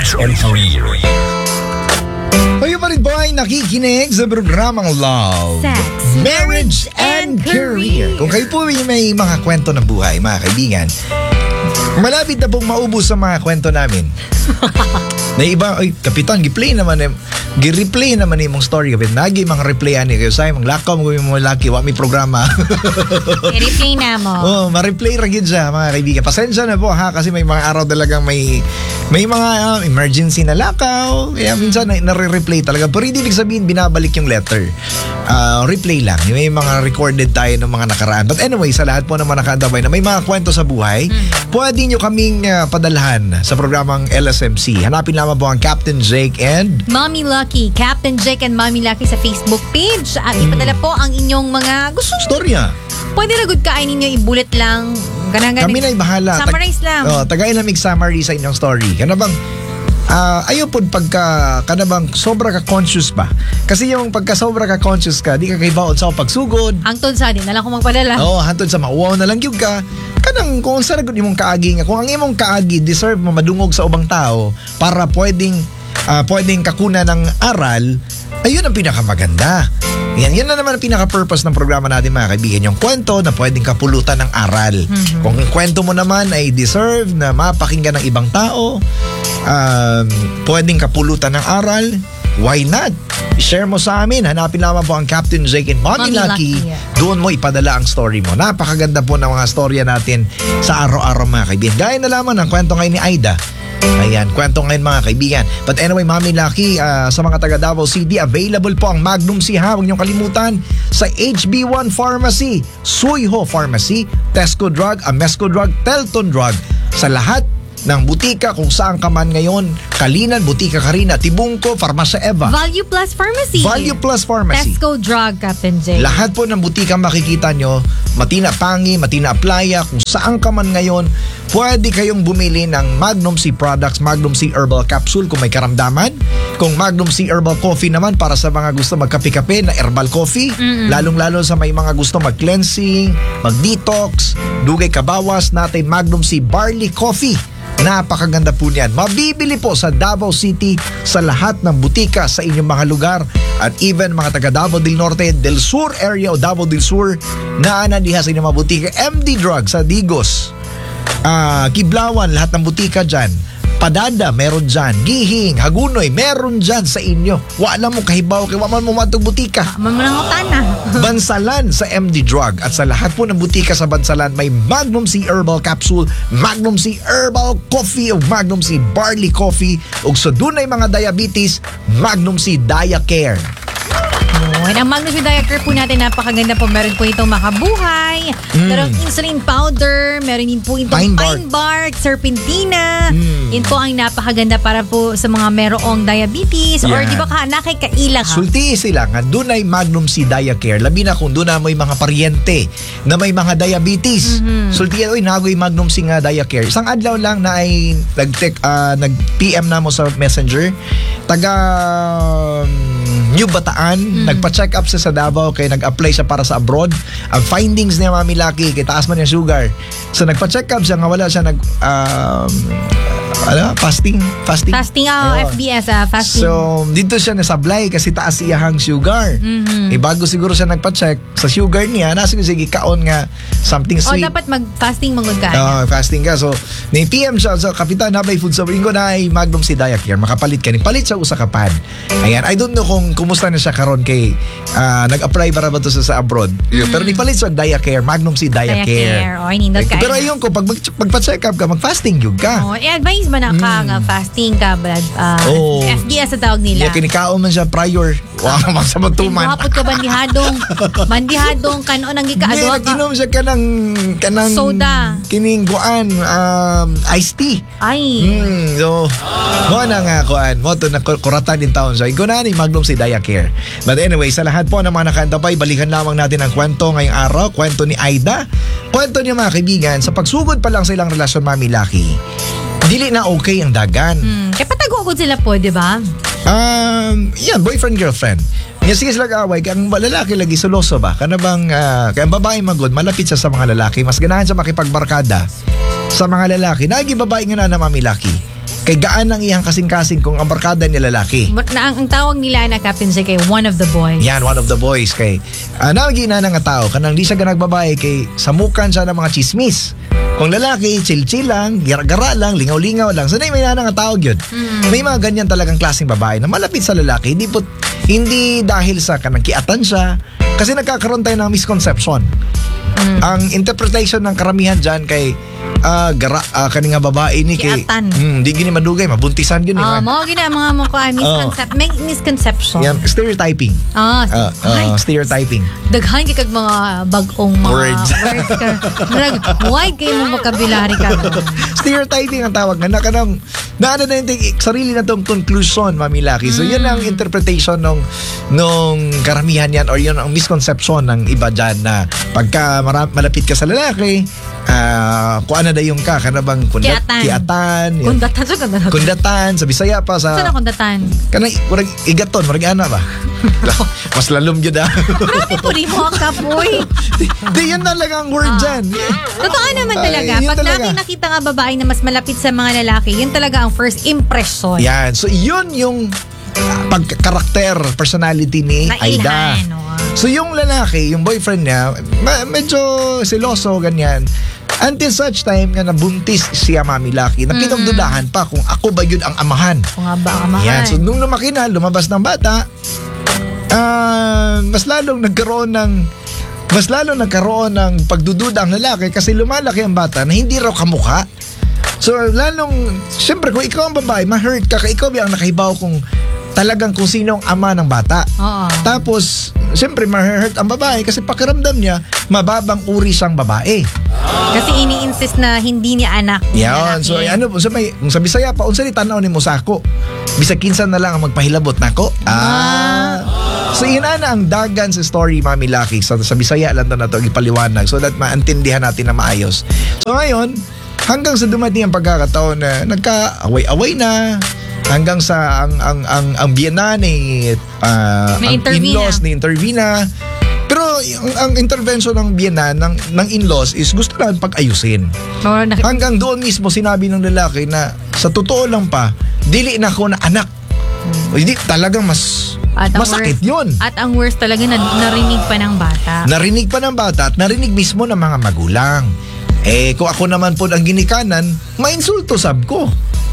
marriage and career. Kayo pa rin po ay nakikinig sa programang Love, Sex, Marriage and Career. Kung kayo po ay may mga kwento ng buhay, mga kaibigan, malapit na pong maubos sa mga kwento namin. Na iba, ay, kapitan, gi-play naman gi-replay naman mong story kapit. Nagi mga replayan ni kayo sa mga lakaw mo yung laki, wa may programa. I-replay na mo. Oh, ma-replay ra gid siya, mga kaibigan. Pasensya na po ha, kasi may mga araw talagang may mga emergency na lakaw. Kaya minsan nare-replay talaga. Pero hindi ibig sabihin binabalik yung letter. Replay lang. May mga recorded tayo ng mga nakaraan. But anyway, sa lahat po naman nakaantabay na may mga kwento sa buhay, pwede nyo kaming padalhan sa programang LSMC. Hanapin lamang po ang Captain Jake and Mommy Lucky, Captain Jake and Mommy Lucky sa Facebook page. At ipadala po ang inyong mga gusto. storya. Pwede na good kain ninyo, i-bullet lang. Ganang-ganang. Kami na'y bahala. Summarize lang. Tagay-lamig summary sa inyong story. Kana bang ayaw po kana bang sobra ka conscious ba? Kasi yung pagka sobra ka conscious ka, di ka kaibaon sa pagsugod. Hangtod sa din, na lang kung magpadala. Hantod sa mauwaw na lang yung ka. Kanang kung saan nagod imong kaagi nga. Kung ang imong kaagi deserve mo madungog sa ubang tao para pwedeng kakuna ng aral, ayun ang pinakamaganda. Yan na naman ang pinaka-purpose ng programa natin, mga kaibigan. Yung kwento na pwedeng kapulutan ng aral. Kung yung kwento mo naman ay deserve na mapakinggan ng ibang tao, pwedeng kapulutan ng aral, why not? Share mo sa amin. Hanapin lamang po ang Captain Jake and Mommy Lucky. Doon mo ipadala ang story mo. Napakaganda po ng mga storya natin sa araw-araw, mga kaibigan. Gaya na lamang ng kwento ngayon ni Aida. Ayan, kwento ngayon, mga kaibigan. But anyway, Mommy Lucky, sa mga taga Davao City, available po ang Magnum C, ha? Huwag niyong kalimutan sa HB1 Pharmacy, Suiho Pharmacy, Tesco Drug, Amesco Drug, Telton Drug. Sa lahat ng butika kung saan ka man ngayon, Kalinan, Butika Karina, Tibungko, Farmasya Eva, Value Plus Pharmacy, Value Plus Pharmacy, Tesco Drug, Captain J. Lahat po ng butika makikita nyo, Matina Pangi, Matina Playa, kung saan ka man ngayon, pwede kayong bumili ng Magnum C products, Magnum C Herbal Capsule kung may karamdaman. Kung Magnum C Herbal Coffee naman para sa mga gusto magkape-kape na herbal coffee, lalong-lalo sa may mga gusto mag-cleansing, mag-detox, dugay kabawas natin Magnum C Barley Coffee. Napakaganda po niyan. Mabibili po sa Davao City sa lahat ng butika sa inyong mga lugar at even mga taga Davao del Norte, del Sur area o Davao del Sur na anadiha sa inyong mga butika. MD Drug sa Digos, Kiblawan, lahat ng butika dyan. Padada, meron dyan. Gihing, Hagunoy, meron dyan sa inyo. Wala mo kahibaw, kaya waman mo matong butika. Mamanangutan na. Bansalan sa MD Drug at sa lahat po ng butika sa Bansalan may Magnum C Herbal Capsule, Magnum C Herbal Coffee o Magnum C Barley Coffee ug sa dunay mga diabetes, Magnum C Dia Care. Ang Magnum C Dia Care po natin, napakaganda po. Meron po itong makabuhay, meron insulin powder, meron din po itong pine bark, serpentina. Yun po ang napakaganda para po sa mga merong diabetes or di ba nakikailang ha? Sulti sila nga doon ay Magnum C Dia Care. Labi na kung doon na may mga paryente na may mga diabetes. Sulti oy nagoy Magnum C nga Dia Care. Isang adlaw lang na ay nag-PM na mo sa Messenger. Taga New Bataan, nagpa-check up sa Davao kaya nag-apply siya para sa abroad. Ang findings niya, Mami Lucky, kaya taas man yung sugar. So nagpa-check up siya nga wala siya fasting. Fasting, FBS, fasting. So, dito siya nasablay kasi taas iyahang sugar. Bago siguro siya nagpa-check sa sugar niya, nasa sige kaon nga something sweet. Dapat mag-fasting mangod ka. Fasting ka. So, ni-PM siya sa Kapitan Nabay Food sa Ringo na ay Magnum C Dia Care. Makapalit ka ni. Palit sa usa ka pad. Ayan, I don't know kung kumusta na siya karon kay nag-apply para ba to sa abroad. Pero ni-palit sa Dia Care, Magnum C Dia Care. Pero ayun ko, pag magpa-check up ka, mag-fasting yun ka. I-advise ba na ka nga fasting ka, blood, FDS sa tawag nila. Kinikaon man siya prior. Wow, sa magtuman. Hapot ka bandihadong kanon ang gikaadwa ka. Inom siya kanang soda. Kining kuan, iced tea. Ay. So, mo na nga kuan, mo to nakuratan din taon siya. Ikaw na ni Magnum C Dia Care. But anyway, sa lahat po ng mga nakaantabay, balikan lamang natin ang kwento ngayong araw. Kwento ni Aida. Kwento niya, mga kaibigan, sa pagsugod pa lang sa ilang relasyon, Mami Lucky, dili na okay ang dagan. Kaya patagugod sila po, di ba? Yan, boyfriend, girlfriend. Nga sige sila kaaway, ang lalaki lagi suloso ba? Kana bang, kaya ang babae magod, malapit siya sa mga lalaki. Mas ganahan siya makipagbarkada sa mga lalaki. Nagi babae nga na Mami Lucky. Kay gaan ang iyang kasing-kasing kung ang barkada niya lalaki. Ang tawag nila na Captain Jake ay one of the boys. Yan, one of the boys. Kay, naging na nga tao, kanang di siya ganagbabae, kay samukan siya ng mga chismis. Kung lalaki, chill-chill lang, gara-gara lang, lingaw-lingaw lang. So, may nga tawag yun. May mga ganyan talagang klaseng babae na malapit sa lalaki. Hindi dahil sa kanang kiatan siya. Kasi nagkakaroon tayo ng misconception. Ang interpretation ng karamihan dyan kay kaninga babae ni kay kiatan. Di gini madugay, mabuntisan yun. Mga gina mga mukha, may misconception. Yan, stereotyping. Stereotyping. Daghan kay kag mga bagong mga words ka. Wide kayo mo vocabulary ka. Stereotyping ang tawag na kanang na yung sarili na tong conclusion, Mami Lucky. So yan ang interpretation nung karamihan yan, or yun ang misconception ng iba dyan, na pagka malapit ka sa lalaki, kung ano na yung ka bang kiatan, kundatan, sa Bisaya pa sa saan kundatan? Kanang igaton, marag ana ba? Mas lalom yun Grabe po rin mo ka boy. Di yan talaga ang word dyan. Totoo naman talaga. Pag namin nakita nga babae na mas malapit sa mga lalaki, yun talaga ang first impression. Yan. So yun yung pagka-karakter, personality ni Aida. So yung lalaki, yung boyfriend niya, medyo seloso, ganyan. Until such time nga nabuntis siya, Mami Lucky, na pinagdudahan pa kung ako ba yun ang amahan. Kung nga ba amahan. Yan. So nung lumaki na, lumabas ng bata, mas lalong nagkaroon ng pagdududa ang lalaki kasi lumalaki ang bata na hindi raw kamukha. So lalong, siyempre kung ikaw ang babae, ma-hurt ka, ikaw ba ang nakahibaw kung talagang kung sino ang ama ng bata. Oo. Tapos, siyempre ma-hurt ang babae kasi pakiramdam niya, mababang uri siyang babae. Kasi ini-insist na hindi niya anak. Yan. So, kung sa Bisaya pa, unsa ni tanaw ni mo sako? Bisag kinsan na lang ang magpahilabot nako. So, yun na ang dagan sa story, Mami Lucky. So, sa Bisaya lang na ito ipaliwanag so that maintindihan natin na maayos. So, ngayon, hanggang sa dumating ang pagkakataon na nagka-away-away na, hanggang sa ang biyana ni in-laws ni intervina. Pero ang intervention ng biyana ng in-laws is gusto lang pag-ayusin. Hanggang doon mismo sinabi ng lalaki na sa totoo lang pa, dili na ako na anak. Hindi talagang masakit yun. At ang worst talaga narinig pa ng bata. Narinig pa ng bata at narinig mismo ng mga magulang. Kung ako naman po ang ginikanan, mainsulto sab ko.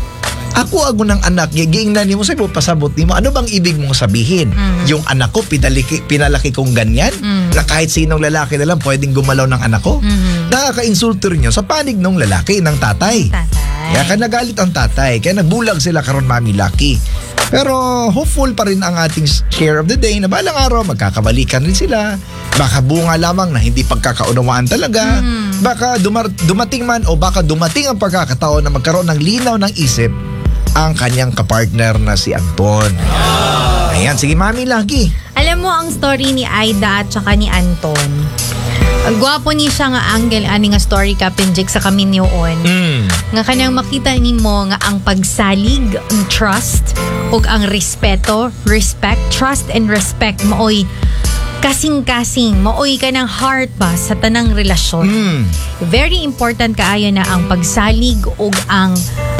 Ako ng anak, giingnan mo sa pasabot mo, ano bang ibig mong sabihin? Yung anak ko, pinalaki kong ganyan? Na kahit sinong lalaki na lang pwedeng gumalaw ng anak ko? Nakaka-insulto rin yun sa panig ng lalaki, ng tatay. Kaya nagalit ang tatay, kaya nagbulag sila karon, Mami Lucky. Pero hopeful pa rin ang ating share of the day na balang araw magkakabalikan rin sila. Baka bunga lamang na hindi pagkakaunawaan talaga. Baka dumating man o baka dumating ang pagkakataon na magkaroon ng linaw ng isip ang kanyang kapartner na si Anton. Ayan, sige Mami Lucky. Alam mo ang story ni Aida at saka ni Anton. Ang gwapo ni siya nga angle ani nga story Captain Jake sa kami niyoon. Nga kanyang makita nimo nga ang pagsalig, ang trust ug ang respect, trust and respect maoy kasing-kasing, maoy ka ng heart ba sa tanang relasyon. Very important kaayo na ang pagsalig ug ang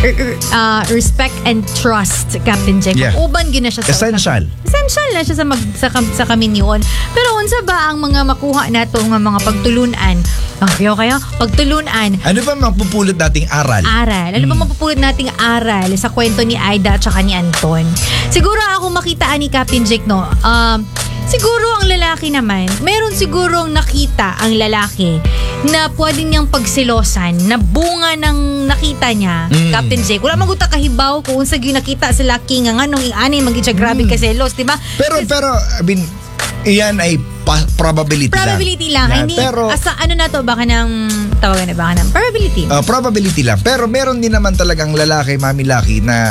respect and trust, Captain Jake. Yeah. Uban gyud na siya sa essential na siya sa kaminyon. Pero unsa ba ang mga makuha nato nga mga pagtulunan? Kaya pagtulunan. Ano ba mapupulot nating aral? Ano ba mapupulot nating aral sa kwento ni Aida at saka ni Anton? Siguro ako makita ni Captain Jake, no. Siguro ang lalaki naman, meron sigurong nakita ang lalaki na pwede niyang pagsilosan na bunga ng nakita niya, Captain Jake. Wala maguta kahibaw kung unsa gyud nakita sa laki nga nganong iani magid siya grabe ka selos, di ba? Pero I mean, iyan ay probability lang. Hindi, pero asa ano na to, baka ng tawagan na baka ng probability. Probability lang. Pero meron din naman talagang lalaki, Mami Lucky, na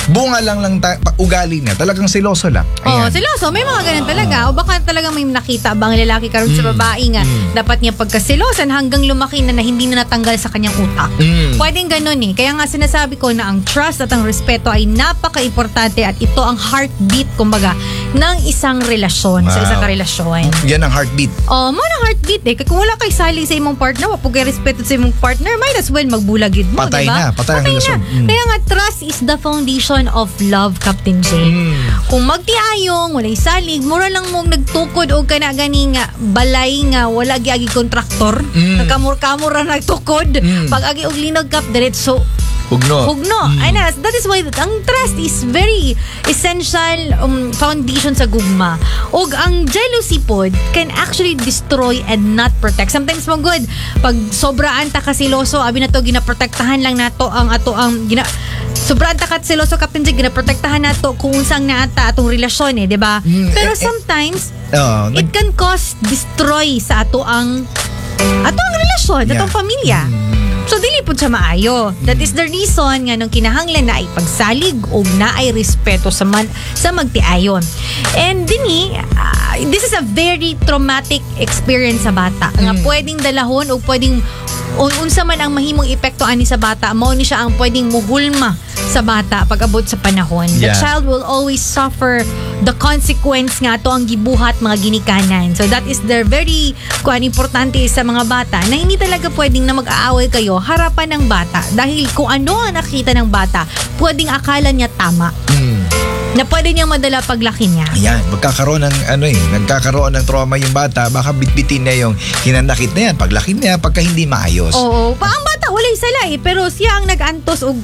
bunga lang ugali niya. Talagang siloso lang. Oh, siloso. May mga ganun talaga. O baka talagang may nakita bang lalaki karon sa babae nga dapat niya pagkasilosan hanggang lumaki na hindi na natanggal sa kanyang utak. Pwedeng ganun eh. Kaya nga sinasabi ko na ang trust at ang respeto ay napaka-importante at ito ang heartbeat, kumbaga, ng isang relasyon, sa isang karelasyon. Yan ang heartbeat. Oh, mo ang heartbeat eh. Kung wala kay sali sa imong partner, wapag kay respeto sa imong partner, might as well magbulagid mo, patay diba? Patay ang relasyon. Kaya nga, trust is the foundation of love, Captain J. Kung magtiayong, walay salig, mura lang mong nagtukod o kana gani nga balay nga wala giagi kontraktor, nagkamur-kamur na nagtukod, pag agi og linog kap diretso Hugno. That is why ang trust is very essential foundation sa gugma. Og ang jealousy pod can actually destroy and not protect. Sometimes mo good pag sobraan ta kasiloso, abi na to ginaprotektahan lang nato ang sobraan ta kasiloso, Captain Jig, ginaprotektahan nato kung unsang naata atong relasyon di ba? Pero sometimes it can cause destroy sa ato ang relasyon, atong pamilya. So, dili po siya maayo. That is the reason nga nung kinahanglan na ay pagsalig o na ay respeto sa magtiayon. And dini, this is a very traumatic experience sa bata. Nga pwedeng dalahon o pwedeng unsa man ang mahimong epekto ani sa bata, mao ni siya ang pwedeng muhulma sa bata pag abot sa panahon. The child will always suffer the consequence nga to ang gibuhat mga ginikanan. So that is the very importante sa mga bata na hindi talaga pwedeng na mag-aaway kayo harapan ng bata dahil kung ano ang nakita ng bata, pwedeng akala niya tama. Na pwede niyang madala paglaki niya. Yan, nagkakaroon ng trauma yung bata, baka bitbitin niya yung hinanakit na yan, paglaki niya, pagka hindi maayos. Oo, ang bata walay sala pero siya ang nag-antos o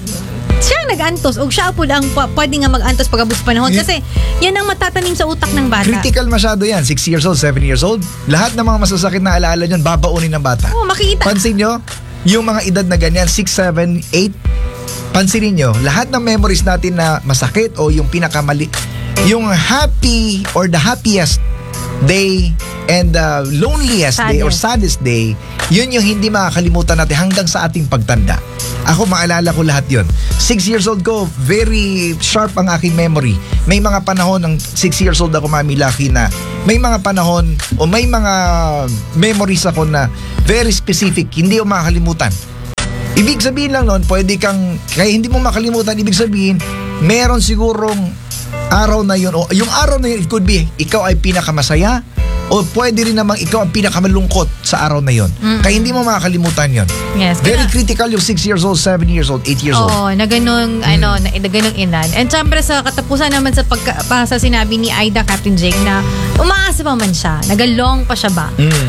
siya po ang pwede nga mag-antos pag abot sa panahon kasi yan ang matatanim sa utak ng bata. Critical masyado yan. 6 years old, 7 years old. Lahat ng mga masasakit na alaala niyan, babaunin ng bata. Makikita. Pansin nyo, yung mga edad na ganyan, 6, 7, 8, pansinin nyo, lahat ng memories natin na masakit o yung pinakamali, yung happy or the happiest day and the loneliest day or saddest day, yun yung hindi makakalimutan natin hanggang sa ating pagtanda. Ako, maalala ko lahat yun. 6 years old ko, very sharp ang aking memory. May mga panahon ng 6 years old ako, Mami Lucky, na may mga panahon o may mga memories ako na very specific, hindi ko makakalimutan. Ibig sabihin lang nun, pwede kang, kaya hindi mo makalimutan, ibig sabihin, meron sigurong araw na yun, o yung araw na yun, it could be, ikaw ay pinakamasaya, o pwede rin namang ikaw ang pinakamalungkot sa araw na yun. Kaya hindi mo makakalimutan yun. Yes. Very critical yung 6 years old, 7 years old, 8 years old. Oo, na ganung, na ganung inan. And syempre sa katapusan naman sa sa sinabi ni Aida, Captain Jake, na umaasa pa man siya, nagalong pa siya ba?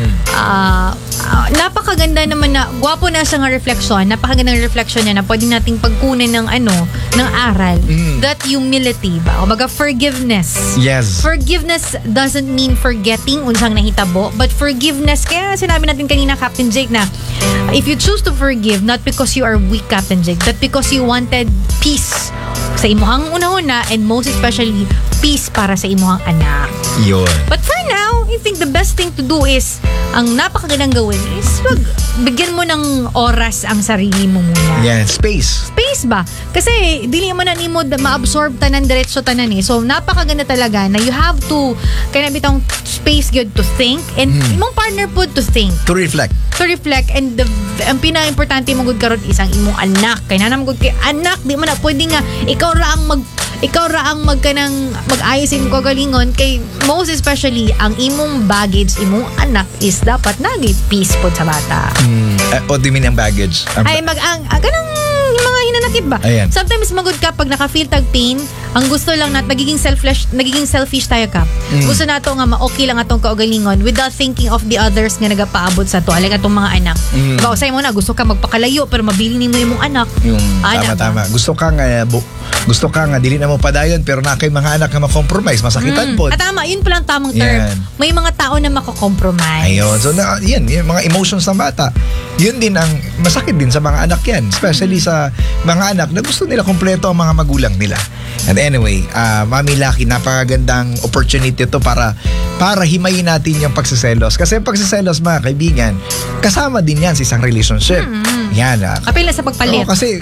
Napakaganda naman na, gwapo na siya ng reflection, napakagandang reflection niya na pwede nating pagkunan ng ng aral. That humility ba? O baga forgiveness. Yes. Forgiveness doesn't mean forgetting unsang nahitabo, but forgiveness, kaya sinabi natin kanina, Captain Jake, na if you choose to forgive, not because you are weak, Captain Jake, but because you wanted peace sa imuhang una-una and most especially peace para sa imuhang anak. Yun. But for now, I think the best thing to do is, ang napakagandang gawin is bigyan mo ng oras ang sarili mo muna. Yeah, space ba? Kasi dili man na nimo ma-absorb tanan diretso tanan So napakaganda talaga na you have to kaya bitong space good to think and imong partner po to think. To reflect And ang pinaka-importante mo gud karon isang imong anak. Kaya na gud kay anak, di man na pwede nga ikaw ra ang mag-ayos imong kagalingon kay most especially ang imong baggage imong anak is dapat nagay peace pod sa bata. O di min ang baggage. Ay kanang mga hinanakit ba? Ayan. Sometimes magud ka pag naka-feel tag pain, ang gusto lang nagiging selfish tayo ka. Gusto nato nga ma-okay lang atong kaugalingon without thinking of the others nga nagapaabot sa to. Alay atong mga anak. Ba usay mo na gusto ka magpakalayo pero mabili nimo imong anak. Yung tama. Gusto ka nga dili na mo padayon pero na kay mga anak nga ma-compromise, masakitan po. Tama, yun palang tamang term. Yan. May mga tao na mako-compromise. Ayun. So yan mga emotions ng bata. Yun din ang masakit din sa mga anak yan, especially sa mga anak na gusto nila kumpleto ang mga magulang nila. And anyway, Mami Lucky, napakagandang opportunity to para para himayin natin yung pagsiselos. Kasi yung pagsiselos, mga kaibigan, kasama din yan sa isang relationship. Yan. Kapila sa pagpalit. Kasi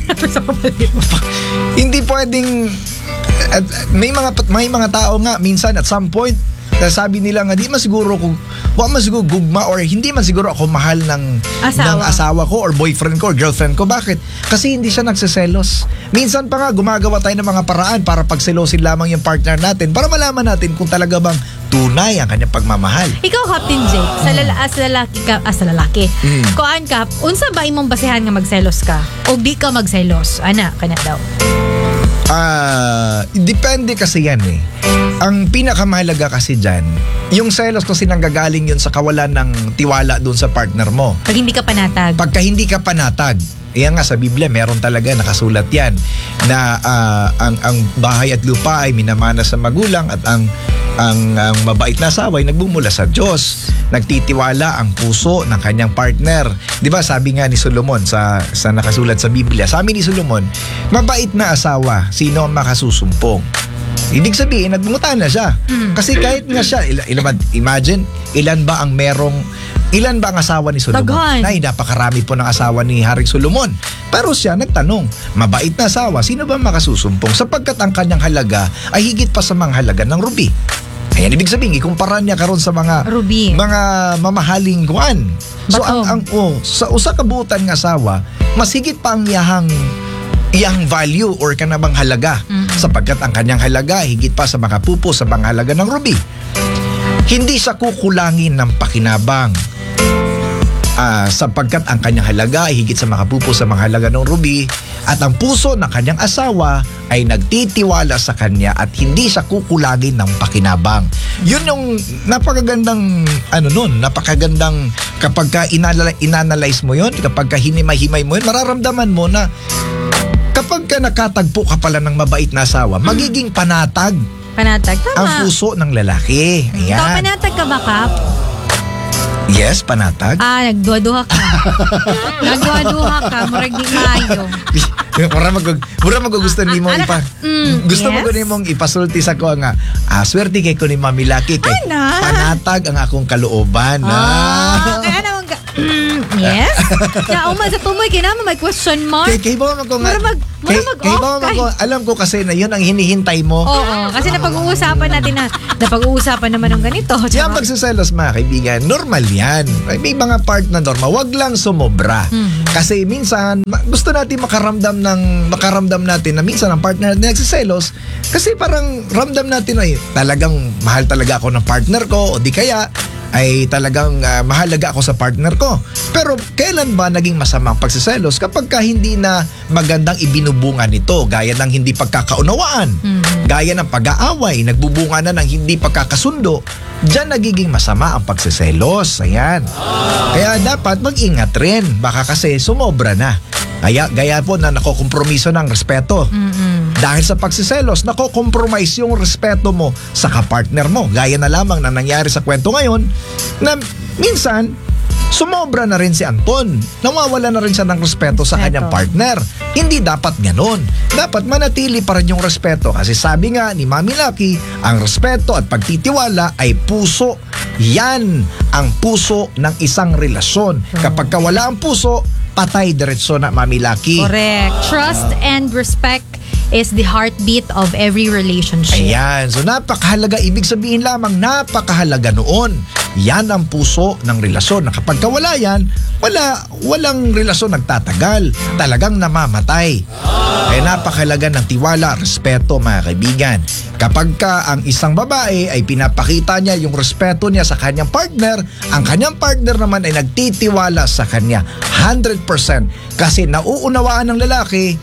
hindi pwedeng may mga tao nga minsan at some point sabi nila nga di man siguro gugma or hindi man siguro ako mahal ng asawa ko or boyfriend ko or girlfriend ko. Bakit? Kasi hindi siya nagsiselos. Minsan pa nga gumagawa tayo ng mga paraan para pagselosin lamang yung partner natin para malaman natin kung talaga bang tunay ang kanyang pagmamahal. Ikaw, Captain Jake, sa lalaki, kuan ka, unsa ba imong basehan nga magselos ka? O di ka magselos? Ana, kana daw. Depende kasi yan eh. Ang pinakamahalaga kasi dyan, yung selos kasi nanggagaling yun sa kawalan ng tiwala dun sa partner mo. Pag hindi ka panatag. Pagka hindi ka panatag, yan nga sa Biblia, meron talaga nakasulat yan na ang bahay at lupa ay minamana sa magulang at ang mabait na asawa ay nagbumula sa Diyos. Nagtitiwala ang puso ng kanyang partner. Di ba sabi nga ni Solomon sa nakasulat sa Biblia, sabi ni Solomon, mabait na asawa, sino ang makasusumpong? Ibig sabihin, nagbungutan na siya. Kasi kahit nga siya, imagine, ilan ba ang asawa ni Solomon? Daghan. Ay, napakarami po ng asawa ni Haring Solomon. Pero siya nagtanong, mabait na asawa, sino ba makasusumpong? Sapagkat ang kanyang halaga ay higit pa sa mga halaga ng ruby. Ayan, ibig sabihin, ikumpara niya karon sa mga ruby, mga mamahaling guwan. So, sa usa ka buutan ng asawa, mas higit pa ang iyang value or kanabang halaga. Sapagkat ang kanyang halaga higit pa sa mga pupo sa mga halaga ng ruby. Hindi siya kukulangin ng pakinabang. Sapagkat ang kanyang halaga ay higit sa mga pupo sa mga halaga ng ruby at ang puso ng kanyang asawa ay nagtitiwala sa kanya at hindi siya kukulangin ng pakinabang. Yun yung napakagandang napakagandang kapag ka inanalyze mo yun, kapag ka hinimay-himay mo yun, mararamdaman mo na kapag ka nakatagpo ka pala ng mabait na asawa, magiging panatag tama. ang puso ng lalaki. Ayan. Ikaw, panatag ka ba, Kap? Yes, panatag. Nagduha-duha ka. Murag di maayo. Mura magugusto ni mo gusto mo ko ni mong ipasulti sa ko nga swerte kay ko ni Mami Lucky kay panatag ang akong kalooban. Kaya naman yes? Ya, sa tumoy kinama may question mark. Kay ba ko nga alam ko kasi na yun ang hinihintay mo. Oo, kasi napag-uusapan naman ng ganito. Yan magsiselos, mga kaibigan, normal yan. May mga part na normal, wag lang sumobra. Kasi minsan gusto natin makaramdam natin na minsan ang partner natin nagsiselos kasi parang ramdam natin ay talagang mahal talaga ako ng partner ko o di kaya ay talagang mahalaga ako sa partner ko. Pero kailan ba naging masama ang pagsiselos kapag ka hindi na magandang ibinubunga nito, gaya ng hindi pagkakaunawaan, gaya ng pag-aaway, nagbubunga na ng hindi pagkakasundo, diyan nagiging masama ang pagsiselos. Ayan. Kaya dapat mag-ingat rin. Baka kasi sumobra na. Gaya po na nakokompromiso ng respeto. Dahil sa pagsiselos, nakokompromise yung respeto mo sa kapartner mo. Gaya na lamang na nangyari sa kwento ngayon na minsan, sumobra na rin si Anton. Nawawala na rin siya ng respeto sa kanyang partner. Hindi dapat ganon. Dapat manatili pa rin yung respeto. Kasi sabi nga ni Mami Lucky, ang respeto at pagtitiwala ay puso. Yan ang puso ng isang relasyon. Kapag wala ang puso, patay diretso na, Mami Lucky. Correct. Trust and respect is the heartbeat of every relationship. Ayan. So napakahalaga. Ibig sabihin lamang napakahalaga noon. Yan ang puso ng relasyon. Na kapag wala yan, walang relasyon nagtatagal. Talagang namamatay. Kaya napakahalaga ng tiwala, respeto, mga kaibigan. Kapag ang isang babae ay pinapakita niya yung respeto niya sa kanyang partner, ang kanyang partner naman ay nagtitiwala sa kanya 100% kasi nauunawaan ng lalaki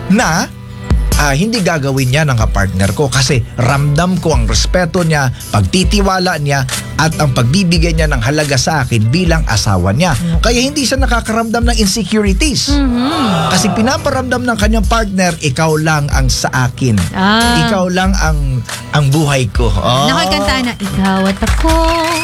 na hindi gagawin niya ng kapartner ko kasi ramdam ko ang respeto niya, pagtitiwala niya at ang pagbibigay niya ng halaga sa akin bilang asawa niya. Kaya hindi siya nakakaramdam ng insecurities. Kasi pinaparamdam ng kanyang partner, ikaw lang ang sa akin. Ikaw lang ang buhay ko. Nakakanta na, ikaw at ako.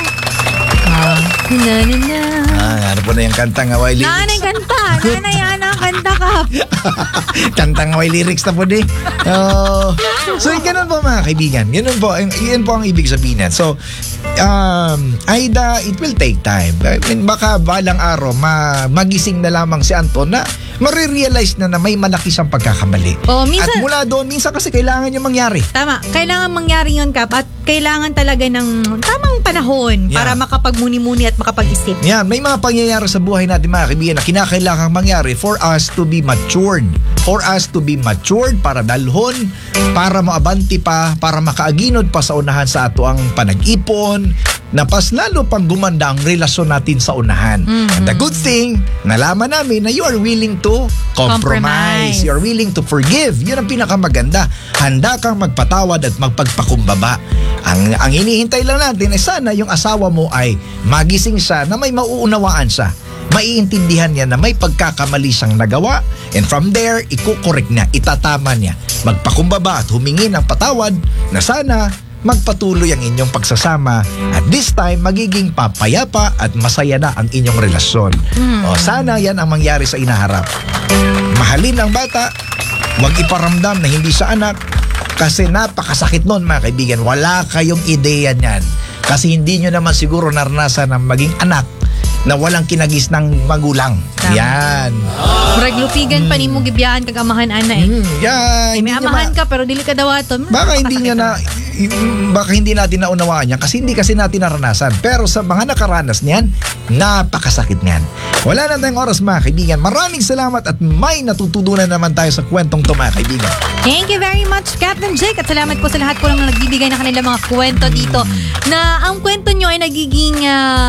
Ano po na yung kanta nga way lyrics? Nanay kanta. Nanay Ana, kanta ka. Kanta nga way lyrics na po di. So, ganun po, mga kaibigan. Yan po ang ibig sabihin. So, Aida, it will take time. I mean, baka balang araw magising na lamang si Anton na marirealize na may malaki siyang pagkakamali. Minsan, at mula doon, minsan kasi kailangan yung mangyari. Tama. Kailangan mangyari yun, Kap. At kailangan talaga ng tamang panahon para makapagmuni-muni at makapag-isip. Yan, may mga pangyayari sa buhay natin, mga kaibigan, na kinakailangang mangyari for us to be matured. For us to be matured, para dalhon, para maabanti pa, para makaaginod pa sa unahan sa ato ang panag-ipon, na pas lalo pang gumanda ang relasyon natin sa unahan. And the good thing, nalaman namin na you are willing to compromise. You are willing to forgive. Yun ang pinakamaganda. Handa kang magpatawad at magpagpakumbaba. Ang hinihintay lang natin ay sana yung asawa mo ay magising siya na may mauunawaan siya. Maiintindihan niya na may pagkakamali siyang nagawa, and from there, ikukorek niya, itatama niya. Magpakumbaba at humingi ng patawad na sana magpatuloy ang inyong pagsasama at this time magiging papayapa at masaya na ang inyong relasyon. O sana yan ang mangyari sa inaharap. Mahalin ang bata, huwag iparamdam na hindi siya anak, kasi napakasakit nun, mga kaibigan. Wala kayong ideya niyan kasi hindi nyo naman siguro naranasan ng maging anak na walang kinagis ng magulang. Tama. Yan. Murag lupigan pa ni mo gibiyaan kag amahan ana Yan. May amahan ka pero dili ka daw ato. Baka hindi natin naunawaan yan kasi hindi kasi natin naranasan. Pero sa mga nakaranas niyan, napakasakit niyan. Wala na tayong oras, mga kaibigan. Maraming salamat at may natututunan naman tayo sa kwentong to, mga kaibigan. Thank you very much, Captain Jake. At salamat po sa lahat po ng nagbibigay na kanilang mga kwento dito. Na ang kwento nyo ay nagiging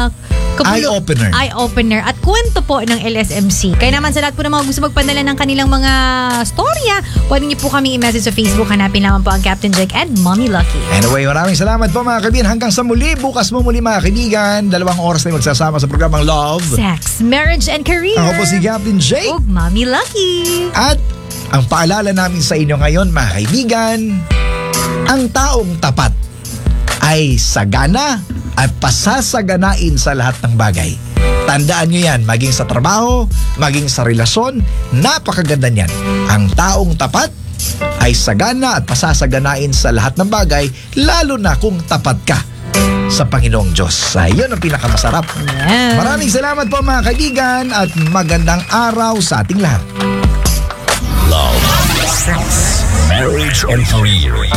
eye-opener at kwento po ng LSMC. Kaya naman sa lahat po ng mga gusto magpadala ng kanilang mga storya, pwede niyo po kami i-message sa Facebook. Hanapin lamang po ang Captain Jake and Mommy Lucky. Anyway, maraming salamat po, mga kaibigan. Hanggang sa muli, bukas mo muli, mga kaibigan. 2 oras na magsasama sa programang Love, Sex, Marriage, and Career. Ako po si Captain Jake. Ug Mommy Lucky. At ang paalala namin sa inyo ngayon, mga kaibigan, ang taong tapat ay sagana at pasasaganain sa lahat ng bagay. Tandaan nyo yan, maging sa trabaho, maging sa relasyon, napakaganda niyan. Ang taong tapat ay sagana at pasasaganain sa lahat ng bagay, lalo na kung tapat ka sa Panginoong Diyos. Yun ang pinakamasarap. Yes. Maraming salamat po, mga kaibigan, at magandang araw sa ating lahat. Love, Sex, Marriage, and Career.